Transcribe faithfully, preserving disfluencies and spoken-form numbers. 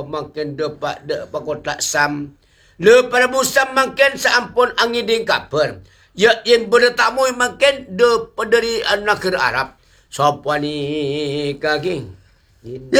Allah makin dapat de pakotak sam. Le pada musam makin seampun angin ding kaper. Ya yang bertamu makin de pederi negara Arab. Sapa ni kaging?